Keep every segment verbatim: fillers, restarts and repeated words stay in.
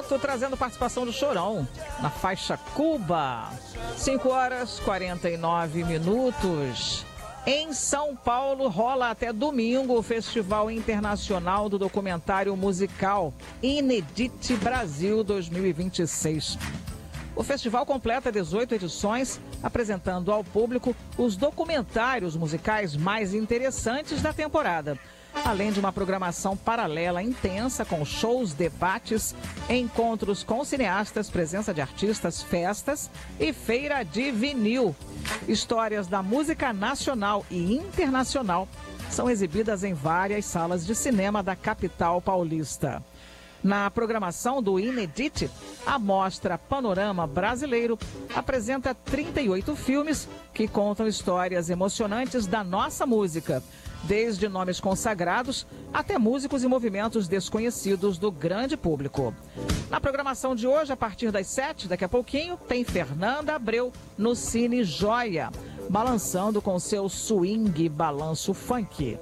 Ayrton trazendo participação do Chorão na faixa Cuba. cinco horas e quarenta e nove minutos. Em São Paulo rola até domingo o Festival Internacional do Documentário Musical Inedit Brasil dois mil e vinte e seis. O festival completa dezoito edições, apresentando ao público os documentários musicais mais interessantes da temporada, além de uma programação paralela intensa com shows, debates, encontros com cineastas, presença de artistas, festas e feira de vinil. Histórias da música nacional e internacional são exibidas em várias salas de cinema da capital paulista. Na programação do Inedit, a mostra Panorama Brasileiro apresenta trinta e oito filmes que contam histórias emocionantes da nossa música, desde nomes consagrados até músicos e movimentos desconhecidos do grande público. Na programação de hoje, a partir das sete, daqui a pouquinho, tem Fernanda Abreu no Cine Joia, balançando com seu swing balanço funk.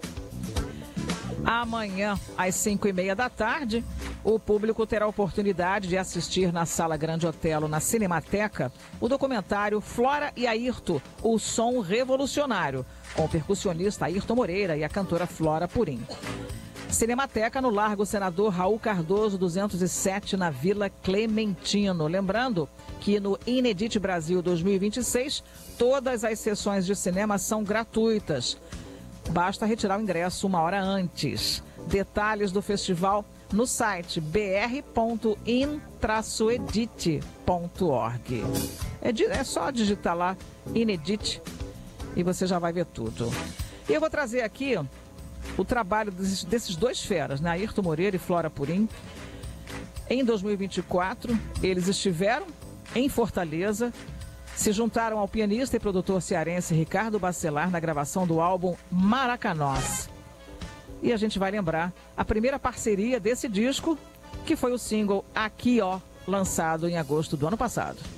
Amanhã, às cinco e meia da tarde, o público terá a oportunidade de assistir na Sala Grande Otelo, na Cinemateca, o documentário Flora e Ayrton, o som revolucionário, com o percussionista Ayrton Moreira e a cantora Flora Purim. Cinemateca no Largo Senador Raul Cardoso duzentos e sete, na Vila Clementino. Lembrando que no Inedit Brasil dois mil e vinte e seis, todas as sessões de cinema são gratuitas. Basta retirar o ingresso uma hora antes. Detalhes do festival no site b r ponto in traço edit ponto org. É, é só digitar lá Inedit e você já vai ver tudo. E eu vou trazer aqui o trabalho desses, desses dois feras, né? Ayrton Moreira e Flora Purim. Em dois mil e vinte e quatro, eles estiveram em Fortaleza, se juntaram ao pianista e produtor cearense Ricardo Bacelar na gravação do álbum Maracanós. E a gente vai lembrar a primeira parceria desse disco, que foi o single Aqui Ó, lançado em agosto do ano passado.